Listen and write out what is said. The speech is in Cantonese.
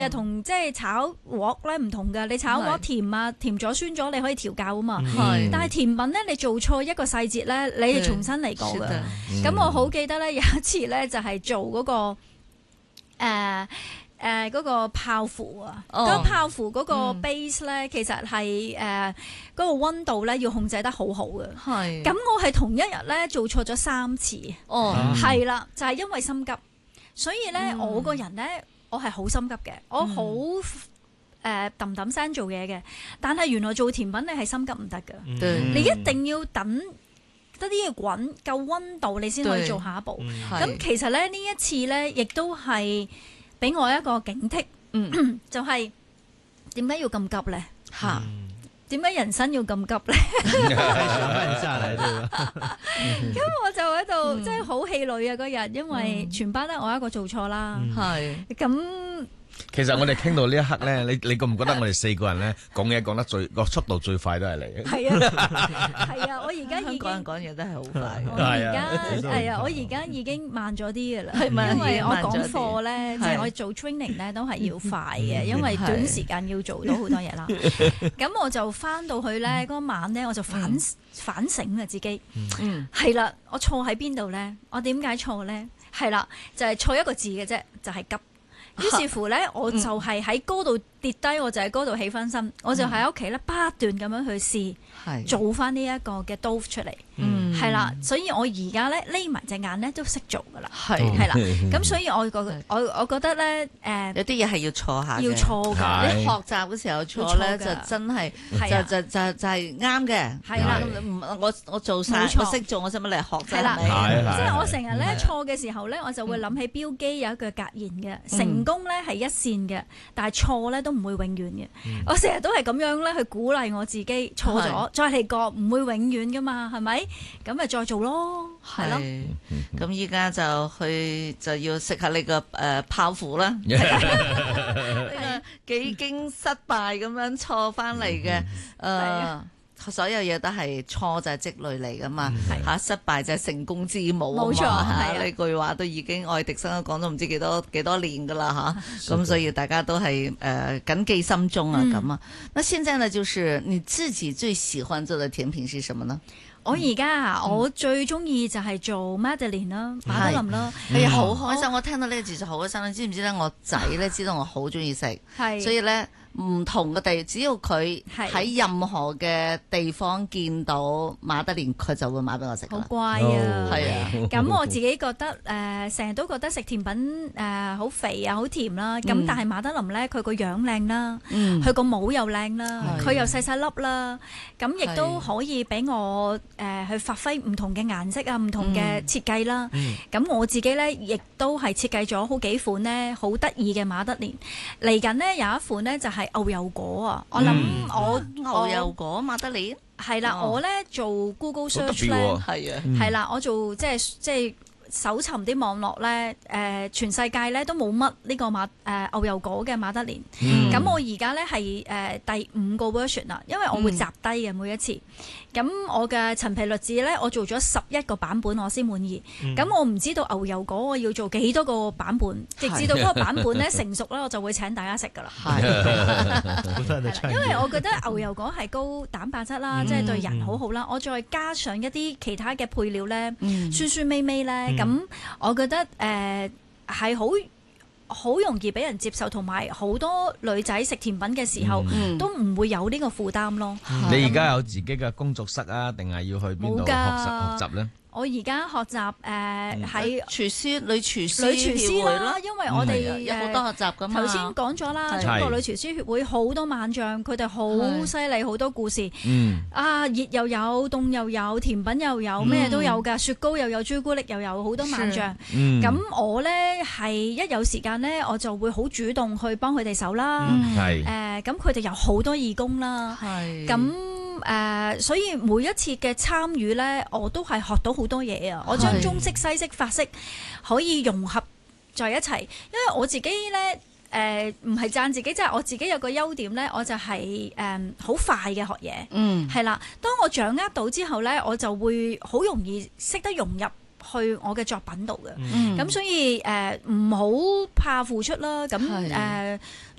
同即係炒鑊咧唔同㗎。你炒鑊甜啊，甜咗酸咗，你可以調教啊嘛。但係甜品咧，你做錯一個細節咧，你係重新嚟過㗎。咁我好記得咧，有一次咧就係做嗰個嗰個泡芙啊，嗰個泡芙嗰個 base 咧，其實係嗰個溫度咧要控制得好好嘅。咁我係同一日咧做錯咗3次。係啦，就係因為心急，所以咧我個人咧，我係好心急嘅，我好揼揼聲做嘢嘅。但係原來做甜品你係心急唔得㗎，你一定要等得啲嘢滾夠溫度，你先可以做下一步。咁其實咧呢一次咧，亦都係俾我一個警惕，就係點解要咁急咧？點解人生要咁急咧？咁我就喺度，真係好氣餒啊！嗰日，因為全班得我一個做錯啦。咁其實我哋傾到呢一刻咧，你覺唔覺得我哋4個人咧講嘢講得個速度最快都係你？ 係啊！我而家已經講嘢都係好快。 我而家已經慢咗啲㗎啦，因為我講課咧，即係我做 training 咧都係要快嘅，因為短時間要做到好多嘢啦。咁我就翻到去咧嗰晚咧，我就反省啊自己。係啦，我錯喺邊度咧？我點解錯咧？係啦，就係錯一個字嘅啫，就係急。於是乎咧，我就係喺嗰度跌低，我就喺嗰度起翻身，我就喺屋企咧不斷咁樣去試，做翻呢一個嘅 dough 出嚟，係啦，所以我而家咧匿埋隻眼咧都識做噶啦，係啦，咁所以我覺得咧， 有啲嘢係要錯下嘅， 要錯㗎， 你學習嘅時候錯咧就真係就係啱嘅，係啦，我做晒，我識做，我使乜嚟學啫？係啦， 即係我成日咧錯嘅時候咧，我就會諗起標基有一句格言嘅，成功咧係一線嘅，但係錯咧都唔會永遠嘅。我成日都係咁樣咧去鼓勵我自己，錯咗再嚟過，唔會永遠噶嘛，係咪？咁咪再做咯，係咯。 咁依家就要識下呢個泡芙啦，呢個幾經失敗咁樣錯翻嚟嘅所有嘢都係錯就係積累嚟噶嘛，失敗就係成功之母。冇錯，呢句話都已經愛迪生都講咗唔知幾多年噶啦吓，咁所以大家都係謹記心中啊咁啊。那現在呢，就是你自己最喜歡做的甜品是什麼呢？ 我而家我最中意就係做 Madeleine 啦，馬德琳啦， 好開心！我聽到呢個字就好開心。你知唔知咧？我仔咧知道我好中意食，所以咧唔同嘅地，只要佢喺任何嘅地方見到馬德蓮，佢就會買俾我食。 好乖啊！ 係啊！ 咁我自己覺得成日都覺得食甜品好肥啊，好甜啦。咁但係馬德琳咧，佢個樣靚啦，佢個帽又靚啦，佢又細細粒啦，咁亦都可以俾我去發揮唔同嘅顏色啊，唔同嘅設計啦。咁我自己咧，亦都係設計咗好幾款咧，好得意嘅馬德蓮。嚟緊呢，有一款咧就係牛油果啊！我諗牛油果馬德蓮係啦，我咧做 Google Search 咧係啦，我做即係搜尋啲網絡咧，全世界咧都冇乜呢個牛油果嘅馬德蓮。咁我而家咧係第5個 version 啦，因為我會集低嘅每一次。咁我嘅陳皮栗子咧，我做咗11個版本，我先滿意。咁我唔知道牛油果我要做幾多個版本，直至到嗰個版本咧成熟咧，我就會請大家食噶啦。因為我覺得牛油果係高蛋白質啦，即係對人好好啦。我再加上一啲其他嘅配料咧，酸酸味味咧，咁我覺得係好容易俾人接受，同埋好多女仔食甜品嘅時候都唔會有呢個負擔咯。 你而家有自己嘅工作室啊，定係要去邊度學習咧？ 我而家學習喺女廚師啦，因為我哋有好多學習㗎嘛。 頭先講咗啦，中國女廚師協會好多猛將，佢哋好犀利，好多故事。熱又有，凍又有，甜品又有，咩都有㗎，雪糕又有，朱古力又有，好多猛將。咁我咧係一有時間咧，我就會好主動去幫佢哋手啦。咁佢哋有好多義工啦。所以每一次嘅參與咧，我都係學到好多嘢啊！我將中式、西式、法式可以融合在一齊，因為我自己咧唔係讚自己，即係我自己有個優點咧，我就係好快嘅學嘢，係啦。當我掌握到之後咧，我就會好容易識得融入去我嘅作品度嘅。 嗯咁所以唔好怕付出啦。咁